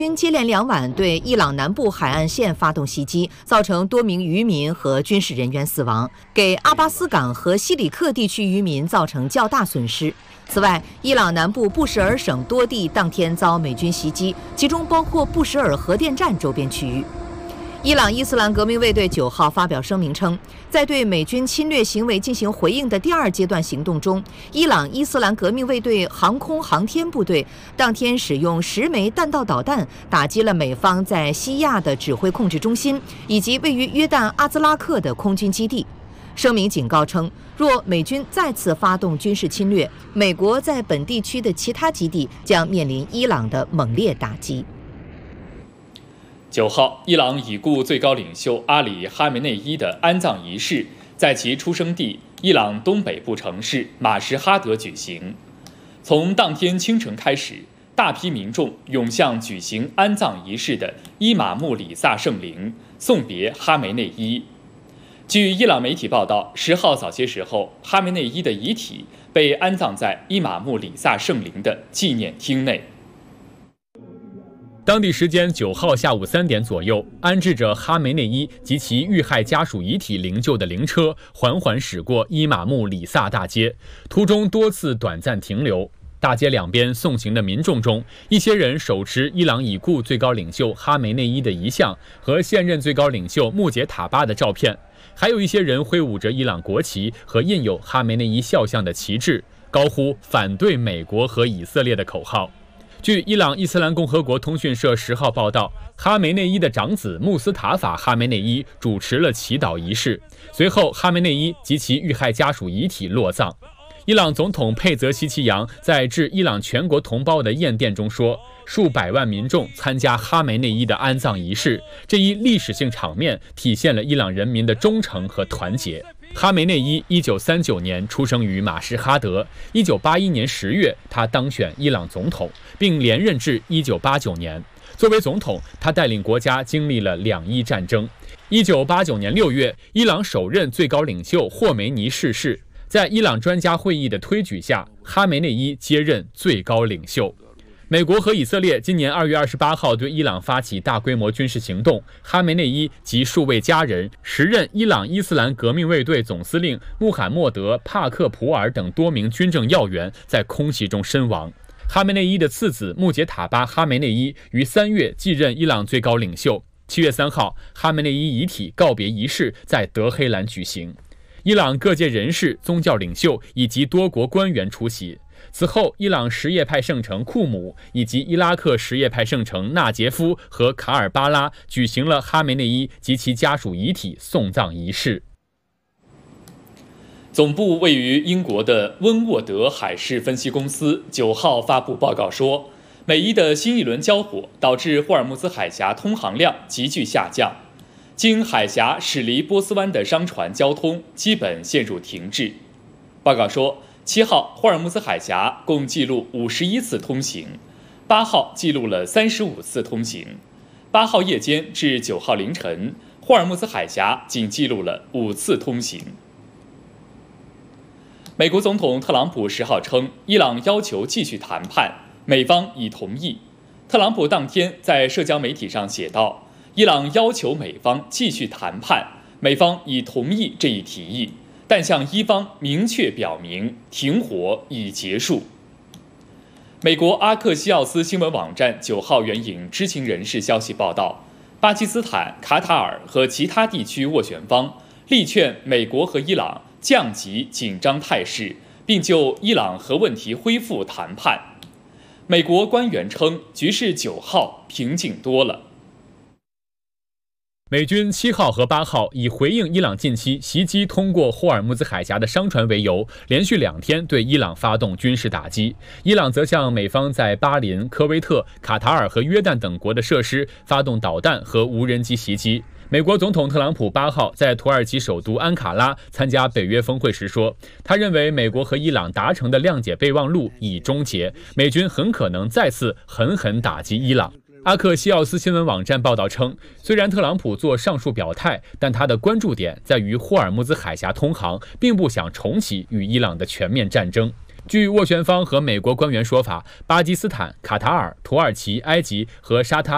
军接连2晚对伊朗南部海岸线发动袭击，造成多名渔民和军事人员死亡，给阿巴斯港和西里克地区渔民造成较大损失。此外，伊朗南部布什尔省多地当天遭美军袭击，其中包括布什尔核电站周边区域。伊朗伊斯兰革命卫队9号发表声明称，在对美军侵略行为进行回应的第2阶段行动中，伊朗伊斯兰革命卫队航空航天部队当天使用10枚弹道导弹打击了美方在西亚的指挥控制中心以及位于约旦阿兹拉克的空军基地。声明警告称，若美军再次发动军事侵略，美国在本地区的其他基地将面临伊朗的猛烈打击。 9号，伊朗已故最高领袖阿里·哈梅内伊的安葬仪式在其出生地伊朗东北部城市马什哈德举行。从当天清晨开始，大批民众涌向举行安葬仪式的伊玛目里萨圣陵，送别哈梅内伊。据伊朗媒体报道，10号早些时候，哈梅内伊的遗体被安葬在伊玛目里萨圣陵的纪念厅内。 当地时间9号下午3点左右，安置着哈梅内伊及其遇害家属遗体灵柩的灵车缓缓驶过伊玛目里萨大街，途中多次短暂停留。大街两边送行的民众中，一些人手持伊朗已故最高领袖哈梅内伊的遗像和现任最高领袖穆杰塔巴的照片，还有一些人挥舞着伊朗国旗和印有哈梅内伊肖像的旗帜，高呼反对美国和以色列的口号。据伊朗伊斯兰共和国通讯社10号报道，哈梅内伊的长子穆斯塔法·哈梅内伊主持了祈祷仪式，随后哈梅内伊及其遇害家属遗体落葬。伊朗总统佩泽希奇扬在致伊朗全国同胞的唁电中说，数百万民众参加哈梅内伊的安葬仪式，这一历史性场面体现了伊朗人民的忠诚和团结。哈梅内伊1939年出生于马什哈德，1981年10月他当选伊朗总统，并连任至1989年。作为总统，他带领国家经历了2伊战争。1989年6月，伊朗首任最高领袖霍梅尼逝世，在伊朗专家会议的推举下，哈梅内伊接任最高领袖。美国和以色列今年2月28号对伊朗发起大规模军事行动，哈梅内伊及数位家人、时任伊朗伊斯兰革命卫队总司令穆罕默德·帕克普尔等多名军政要员在空袭中身亡。哈梅内伊的次子穆杰塔巴·哈梅内伊于3月继任伊朗最高领袖。7月3号，哈梅内伊遗体告别仪式在德黑兰举行，伊朗各界人士、宗教领袖以及多国官员出席。此后，伊朗什叶派圣城库姆以及伊拉克什叶派圣城纳杰夫和卡尔巴拉举行了哈梅内伊及其家属遗体送葬仪式。 总部位于英国的温沃德海事分析公司9号发布报告说，美伊的新一轮交火导致霍尔木兹海峡通航量急剧下降，经海峡驶离波斯湾的商船交通基本陷入停滞。报告说，7号霍尔木兹海峡共记录51次通行，8号记录了35次通行。8号夜间至9号凌晨，霍尔木兹海峡仅记录了5次通行。美国总统特朗普10号称，伊朗要求继续谈判，美方已同意。特朗普当天在社交媒体上写道，伊朗要求美方继续谈判，美方已同意这一提议，但向伊方明确表明停火已结束。美国阿克西奥斯新闻网站9号援引知情人士消息报道，巴基斯坦、卡塔尔和其他地区斡旋方力劝美国和伊朗降级紧张态势，并就伊朗核问题恢复谈判。美国官员称，局势9号平静多了。 美军7号和8号以回应伊朗近期袭击通过霍尔木兹海峡的商船为由，连续2天对伊朗发动军事打击。伊朗则向美方在巴林、科威特、卡塔尔和约旦等国的设施发动导弹和无人机袭击。美国总统特朗普8号在土耳其首都安卡拉参加北约峰会时说，他认为美国和伊朗达成的谅解备忘录已终结，美军很可能再次狠狠打击伊朗。阿克西奥斯新闻网站报道称，虽然特朗普做上述表态，但他的关注点在于霍尔木兹海峡通航，并不想重启与伊朗的全面战争。据斡旋方和美国官员说法，巴基斯坦、卡塔尔、土耳其、埃及和沙特